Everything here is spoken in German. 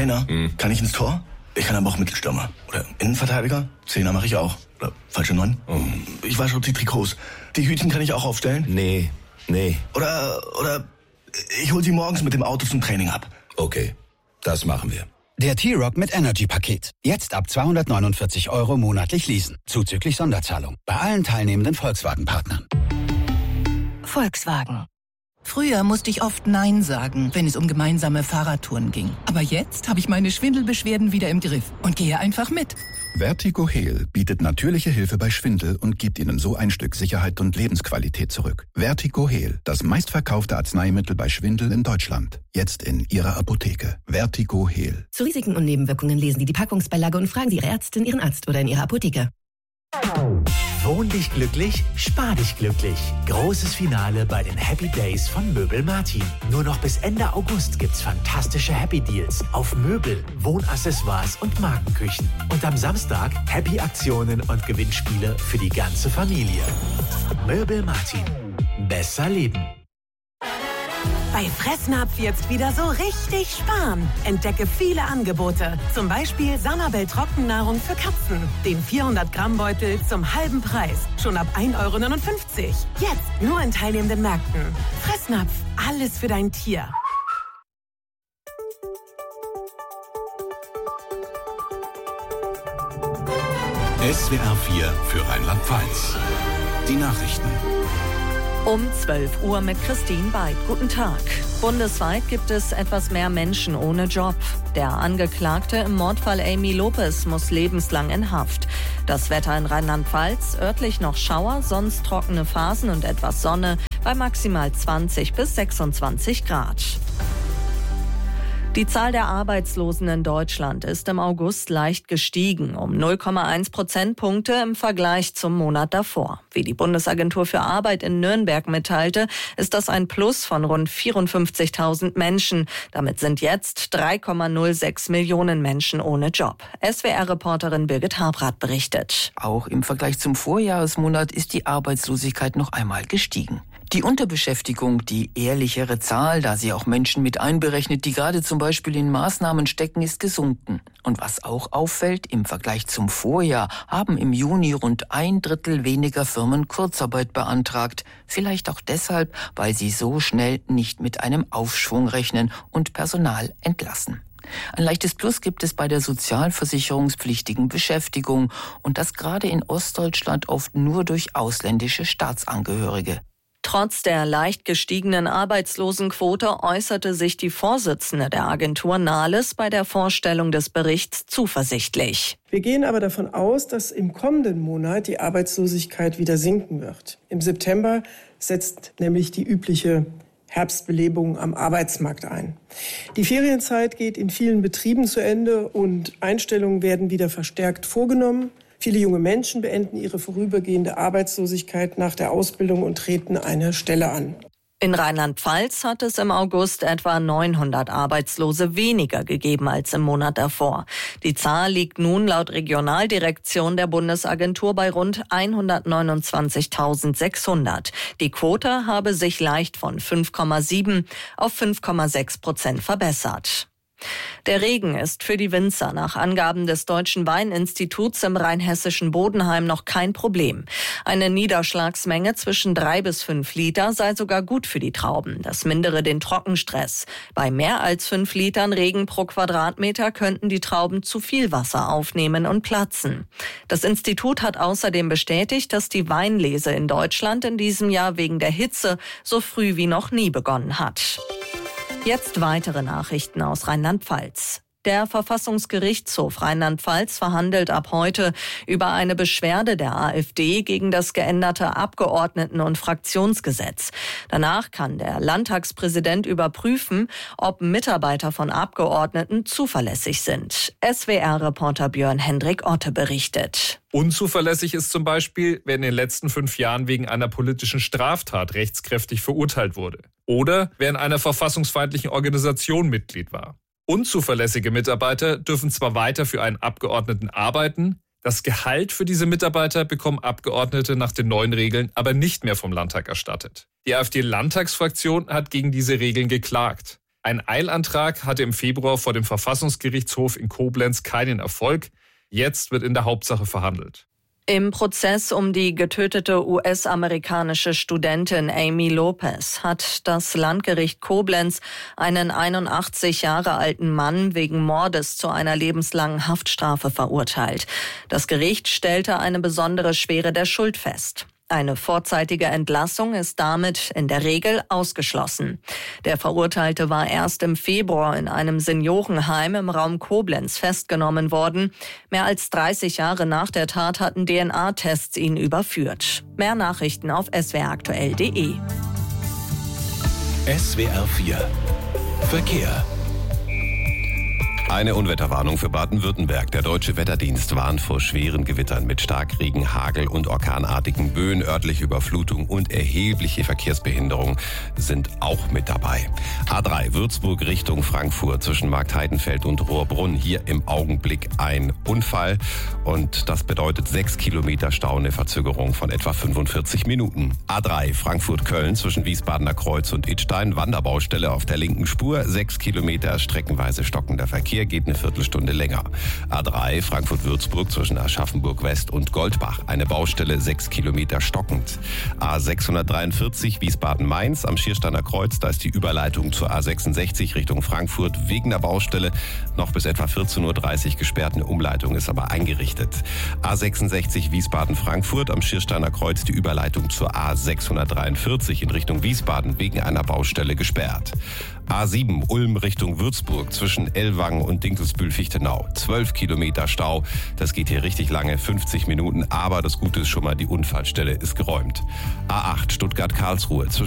Trainer. Kann ich ins Tor? Ich kann aber auch Mittelstürmer. Oder Innenverteidiger? Zehner mache ich auch. Oder falsche 9. Ich wasche auch die Trikots. Die Hütchen kann ich auch aufstellen? Nee. Oder ich hol sie morgens mit dem Auto zum Training ab. Okay, das machen wir. Der T-Roc mit Energy-Paket. Jetzt ab 249 € monatlich leasen. Zuzüglich Sonderzahlung. Bei allen teilnehmenden Volkswagen-Partnern. Volkswagen. Früher musste ich oft Nein sagen, wenn es um gemeinsame Fahrradtouren ging. Aber jetzt habe ich meine Schwindelbeschwerden wieder im Griff und gehe einfach mit. Vertigo-Heal bietet natürliche Hilfe bei Schwindel und gibt Ihnen so ein Stück Sicherheit und Lebensqualität zurück. Vertigo-Heal, das meistverkaufte Arzneimittel bei Schwindel in Deutschland. Jetzt in Ihrer Apotheke. Vertigo-Heal. Zu Risiken und Nebenwirkungen lesen Sie die Packungsbeilage und fragen Sie Ihre Ärztin, Ihren Arzt oder in Ihrer Apotheke. Wohn dich glücklich, spar dich glücklich. Großes Finale bei den Happy Days von Möbel Martin. Nur noch bis Ende August gibt's fantastische Happy Deals auf Möbel, Wohnaccessoires und Markenküchen. Und am Samstag Happy Aktionen und Gewinnspiele für die ganze Familie. Möbel Martin. Besser leben. Bei Fressnapf jetzt wieder so richtig sparen. Entdecke viele Angebote. Zum Beispiel Sanabel Trockennahrung für Katzen. Den 400-Gramm-Beutel zum halben Preis. Schon ab 1,59 €. Jetzt nur in teilnehmenden Märkten. Fressnapf. Alles für dein Tier. SWR 4 für Rheinland-Pfalz. Die Nachrichten. Um 12 Uhr mit Christine Beid. Guten Tag. Bundesweit gibt es etwas mehr Menschen ohne Job. Der Angeklagte im Mordfall Amy Lopez muss lebenslang in Haft. Das Wetter in Rheinland-Pfalz, örtlich noch Schauer, sonst trockene Phasen und etwas Sonne bei maximal 20 bis 26 Grad. Die Zahl der Arbeitslosen in Deutschland ist im August leicht gestiegen, um 0,1 Prozentpunkte im Vergleich zum Monat davor. Wie die Bundesagentur für Arbeit in Nürnberg mitteilte, ist das ein Plus von rund 54.000 Menschen. Damit sind jetzt 3,06 Millionen Menschen ohne Job. SWR-Reporterin Birgit Habrath berichtet. Auch im Vergleich zum Vorjahresmonat ist die Arbeitslosigkeit noch einmal gestiegen. Die Unterbeschäftigung, die ehrlichere Zahl, da sie auch Menschen mit einberechnet, die gerade zum Beispiel in Maßnahmen stecken, ist gesunken. Und was auch auffällt, im Vergleich zum Vorjahr haben im Juni rund 1/3 weniger Firmen Kurzarbeit beantragt. Vielleicht auch deshalb, weil sie so schnell nicht mit einem Aufschwung rechnen und Personal entlassen. Ein leichtes Plus gibt es bei der sozialversicherungspflichtigen Beschäftigung und das gerade in Ostdeutschland oft nur durch ausländische Staatsangehörige. Trotz der leicht gestiegenen Arbeitslosenquote äußerte sich die Vorsitzende der Agentur Nahles bei der Vorstellung des Berichts zuversichtlich. Wir gehen aber davon aus, dass im kommenden Monat die Arbeitslosigkeit wieder sinken wird. Im September setzt nämlich die übliche Herbstbelebung am Arbeitsmarkt ein. Die Ferienzeit geht in vielen Betrieben zu Ende und Einstellungen werden wieder verstärkt vorgenommen. Viele junge Menschen beenden ihre vorübergehende Arbeitslosigkeit nach der Ausbildung und treten eine Stelle an. In Rheinland-Pfalz hat es im August etwa 900 Arbeitslose weniger gegeben als im Monat davor. Die Zahl liegt nun laut Regionaldirektion der Bundesagentur bei rund 129.600. Die Quote habe sich leicht von 5,7 auf 5,6% verbessert. Der Regen ist für die Winzer nach Angaben des Deutschen Weininstituts im rheinhessischen Bodenheim noch kein Problem. Eine Niederschlagsmenge zwischen 3 bis 5 Liter sei sogar gut für die Trauben. Das mindere den Trockenstress. Bei mehr als 5 Litern Regen pro Quadratmeter könnten die Trauben zu viel Wasser aufnehmen und platzen. Das Institut hat außerdem bestätigt, dass die Weinlese in Deutschland in diesem Jahr wegen der Hitze so früh wie noch nie begonnen hat. Jetzt weitere Nachrichten aus Rheinland-Pfalz. Der Verfassungsgerichtshof Rheinland-Pfalz verhandelt ab heute über eine Beschwerde der AfD gegen das geänderte Abgeordneten- und Fraktionsgesetz. Danach kann der Landtagspräsident überprüfen, ob Mitarbeiter von Abgeordneten zuverlässig sind. SWR-Reporter Björn Hendrik Otte berichtet. Unzuverlässig ist zum Beispiel, wer in den letzten 5 Jahren wegen einer politischen Straftat rechtskräftig verurteilt wurde. Oder wer in einer verfassungsfeindlichen Organisation Mitglied war. Unzuverlässige Mitarbeiter dürfen zwar weiter für einen Abgeordneten arbeiten, das Gehalt für diese Mitarbeiter bekommen Abgeordnete nach den neuen Regeln aber nicht mehr vom Landtag erstattet. Die AfD-Landtagsfraktion hat gegen diese Regeln geklagt. Ein Eilantrag hatte im Februar vor dem Verfassungsgerichtshof in Koblenz keinen Erfolg. Jetzt wird in der Hauptsache verhandelt. Im Prozess um die getötete US-amerikanische Studentin Amy Lopez hat das Landgericht Koblenz einen 81 Jahre alten Mann wegen Mordes zu einer lebenslangen Haftstrafe verurteilt. Das Gericht stellte eine besondere Schwere der Schuld fest. Eine vorzeitige Entlassung ist damit in der Regel ausgeschlossen. Der Verurteilte war erst im Februar in einem Seniorenheim im Raum Koblenz festgenommen worden. Mehr als 30 Jahre nach der Tat hatten DNA-Tests ihn überführt. Mehr Nachrichten auf swraktuell.de. SWR 4 Verkehr. Eine Unwetterwarnung für Baden-Württemberg. Der Deutsche Wetterdienst warnt vor schweren Gewittern mit Starkregen, Hagel und orkanartigen Böen. Örtliche Überflutung und erhebliche Verkehrsbehinderung sind auch mit dabei. A3 Würzburg Richtung Frankfurt zwischen Marktheidenfeld und Rohrbrunn. Hier im Augenblick ein Unfall und das bedeutet 6 Kilometer Stau, eine Verzögerung von etwa 45 Minuten. A3 Frankfurt-Köln zwischen Wiesbadener Kreuz und Idstein. Wanderbaustelle auf der linken Spur. 6 Kilometer streckenweise stockender Verkehr. Geht eine Viertelstunde länger. A3 Frankfurt-Würzburg zwischen Aschaffenburg-West und Goldbach. Eine Baustelle 6 Kilometer stockend. A643 Wiesbaden-Mainz am Schiersteiner Kreuz. Da ist die Überleitung zur A66 Richtung Frankfurt wegen der Baustelle noch bis etwa 14.30 Uhr gesperrt. Eine Umleitung ist aber eingerichtet. A66 Wiesbaden-Frankfurt am Schiersteiner Kreuz. Die Überleitung zur A643 in Richtung Wiesbaden wegen einer Baustelle gesperrt. A7 Ulm Richtung Würzburg zwischen Ellwangen und Dinkelsbühl-Fichtenau. 12 Kilometer Stau. Das geht hier richtig lange, 50 Minuten. Aber das Gute ist schon mal, die Unfallstelle ist geräumt. A8 Stuttgart-Karlsruhe